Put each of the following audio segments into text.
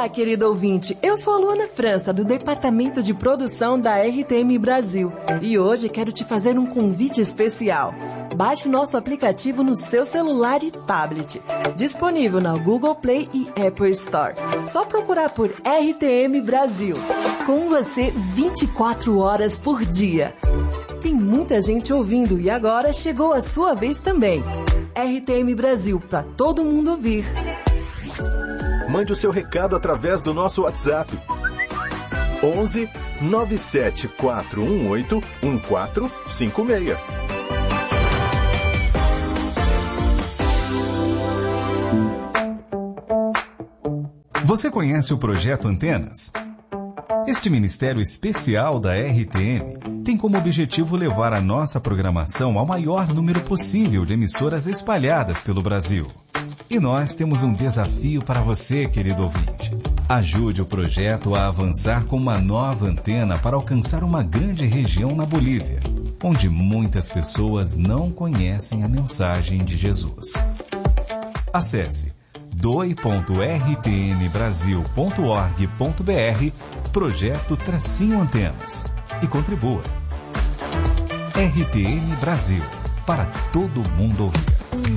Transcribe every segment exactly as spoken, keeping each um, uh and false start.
Olá, querido ouvinte. Eu sou a Luana França, do Departamento de Produção da R T M Brasil. E hoje quero te fazer um convite especial. Baixe nosso aplicativo no seu celular e tablet. Disponível na Google Play e Apple Store. Só procurar por R T M Brasil. Com você vinte e quatro horas por dia. Tem muita gente ouvindo e agora chegou a sua vez também. R T M Brasil, para todo mundo ouvir. Mande o seu recado através do nosso WhatsApp. onze nove sete quatro um oito um quatro cinco seis. Você conhece o Projeto Antenas? Este ministério especial da R T M tem como objetivo levar a nossa programação ao maior número possível de emissoras espalhadas pelo Brasil. E nós temos um desafio para você, querido ouvinte. Ajude o projeto a avançar com uma nova antena para alcançar uma grande região na Bolívia, onde muitas pessoas não conhecem a mensagem de Jesus. Acesse doe ponto r t m brasil ponto org ponto b r Projeto Tracinho Antenas e contribua. R T M Brasil, para todo mundo ouvir.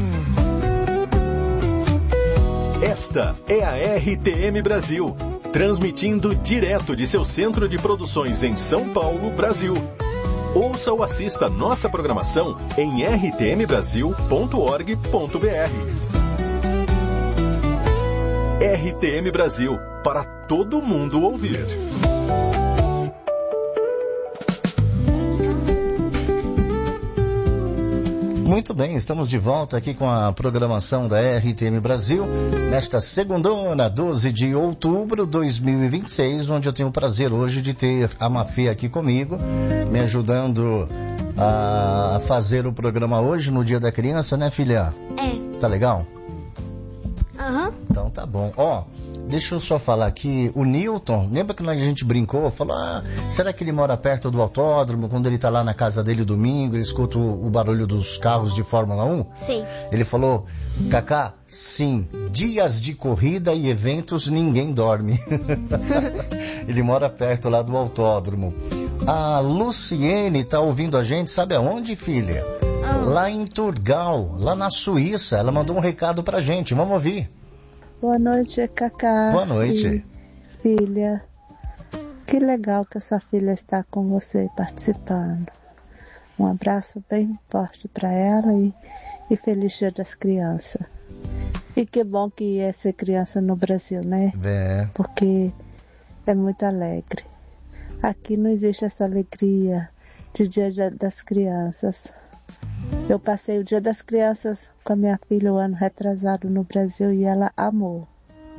Esta é a R T M Brasil, transmitindo direto de seu centro de produções em São Paulo, Brasil. Ouça ou assista nossa programação em r t m brasil ponto org ponto b r. R T M Brasil, para todo mundo ouvir. Muito bem, estamos de volta aqui com a programação da R T M Brasil, nesta segundona, doze de outubro de dois mil e vinte e seis, onde eu tenho o prazer hoje de ter a Mafê aqui comigo, me ajudando a fazer o programa hoje, no Dia da Criança, né, filha? É. Tá legal? Aham. Uhum. Então tá bom. Ó, deixa eu só falar aqui, o Newton, lembra que a gente brincou, falou, ah, será que ele mora perto do autódromo, quando ele tá lá na casa dele domingo, ele escuta o, o barulho dos carros de Fórmula um? Sim. Ele falou, Cacá, sim, dias de corrida e eventos ninguém dorme. Ele mora perto lá do autódromo. A Luciene tá ouvindo a gente, sabe aonde, filha? Ah. Lá em Turgal, lá na Suíça. Ela mandou um recado pra gente, vamos ouvir. Boa noite, Cacá. Boa noite. E, filha, que legal que a sua filha está com você participando. Um abraço bem forte para ela e, e feliz Dia das Crianças. E que bom que é ser criança no Brasil, né? É. Porque é muito alegre. Aqui não existe essa alegria de Dia das Crianças. Eu passei o Dia das Crianças com a minha filha o ano retrasado no Brasil e ela amou.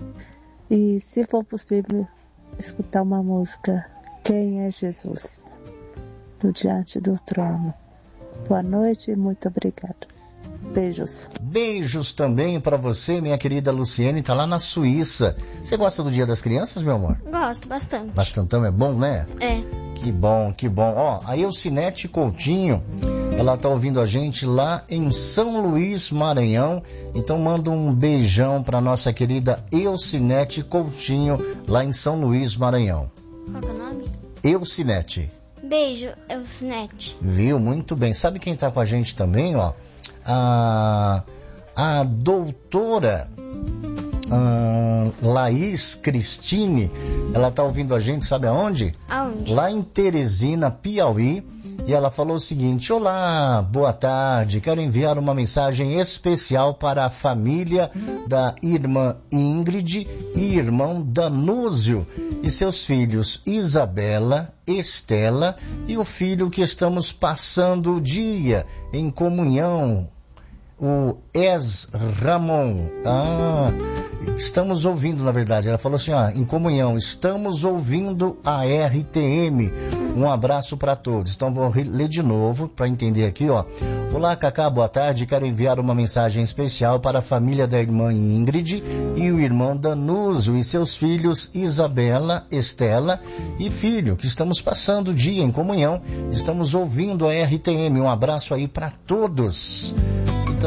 E se for possível, escutar uma música, Quem é Jesus? Do Diante do Trono. Boa noite e muito obrigada. Beijos. Beijos também para você, minha querida Luciene, tá lá na Suíça. Você gosta do Dia das Crianças, meu amor? Gosto bastante. Bastantão é bom, né? É. Que bom, que bom. Ó, a Elcinete Coutinho, ela tá ouvindo a gente lá em São Luís, Maranhão. Então manda um beijão pra nossa querida Elcinete Coutinho, lá em São Luís, Maranhão. Qual é o nome? Elcinete. Beijo, Elcinete. Viu? Muito bem. Sabe quem tá com a gente também, ó? A, a doutora a Laís Cristine, ela tá ouvindo a gente, sabe aonde? Aonde? Lá em Teresina, Piauí. E ela falou o seguinte: olá, boa tarde, quero enviar uma mensagem especial para a família da irmã Ingrid e irmão Danúzio e seus filhos Isabela, Estela e o filho que estamos passando o dia em comunhão, o Es Ramon. Ah, estamos ouvindo, na verdade. Ela falou assim, ó, em comunhão, estamos ouvindo a R T M. Um abraço para todos. Então vou ler de novo para entender aqui, ó. Olá, Cacá, boa tarde. Quero enviar uma mensagem especial para a família da irmã Ingrid e o irmão Danúzio e seus filhos Isabela, Estela e filho, que estamos passando o dia em comunhão. Estamos ouvindo a R T M. Um abraço aí para todos. Então, ô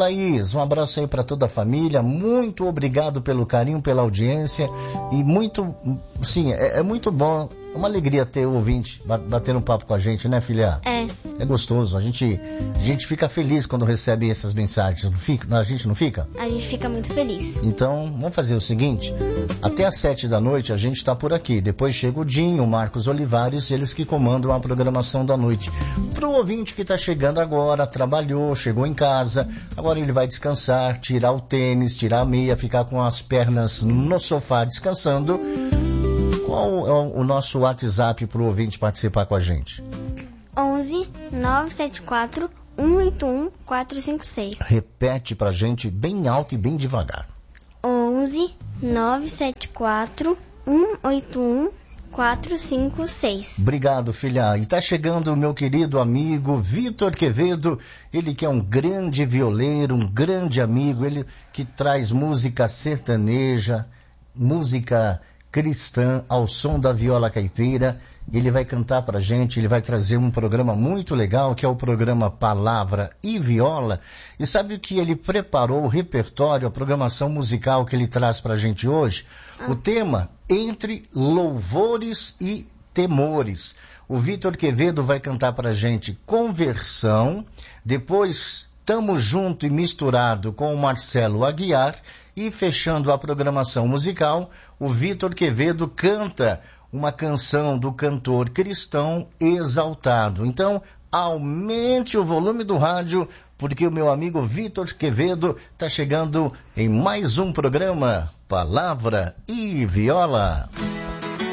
Laís, um abraço aí para toda a família, muito obrigado pelo carinho, pela audiência, e muito, sim, é, é muito bom, é uma alegria ter o ouvinte batendo um papo com a gente, né, filha? É. É gostoso, a gente, a gente fica feliz quando recebe essas mensagens, não fica? A gente não fica? A gente fica muito feliz. Então, vamos fazer o seguinte, até às sete da noite a gente está por aqui, depois chega o Dinho, o Marcos Olivares, eles que comandam a programação da noite. Para o ouvinte que está chegando agora, trabalhou, chegou em casa, agora ele vai descansar, tirar o tênis, tirar a meia, ficar com as pernas no sofá descansando. Qual é o nosso WhatsApp para o ouvinte participar com a gente? onze nove sete quatro um oito um quatro cinco seis. Repete pra gente bem alto e bem devagar. onze nove sete quatro um oito um quatro cinco seis. Obrigado, filha. E tá chegando o meu querido amigo Vitor Quevedo, ele que é um grande violeiro, um grande amigo, ele que traz música sertaneja, música cristã ao som da viola caipira. Ele vai cantar pra gente, ele vai trazer um programa muito legal, que é o programa Palavra e Viola. E sabe o que ele preparou, o repertório, a programação musical que ele traz pra gente hoje? Ah. O tema, Entre Louvores e Temores. O Vitor Quevedo vai cantar pra gente Conversão, depois Tamo Junto e Misturado com o Marcelo Aguiar, e fechando a programação musical, o Vitor Quevedo canta uma canção do cantor cristão Exaltado. Então, aumente o volume do rádio, porque o meu amigo Vitor Quevedo está chegando em mais um programa Palavra e Viola.